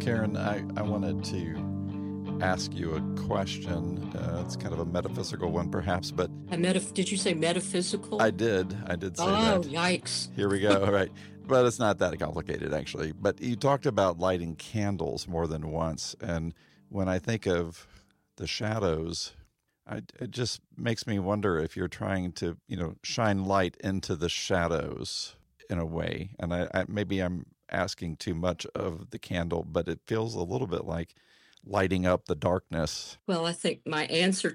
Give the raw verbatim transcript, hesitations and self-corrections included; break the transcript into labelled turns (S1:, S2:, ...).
S1: Karen, I, I wanted to ask you a question. Uh, it's kind of a metaphysical one, perhaps, but
S2: A metaph- did you say metaphysical?
S1: I did. I did say
S2: oh,
S1: that.
S2: yikes.
S1: Here we go. All right. But it's not that complicated, actually. But you talked about lighting candles more than once. And when I think of the shadows, I, it just makes me wonder if you're trying to, you know, shine light into the shadows in a way. And I, I maybe I'm asking too much of the candle, but it feels a little bit like lighting up the darkness.
S2: Well, I think my answer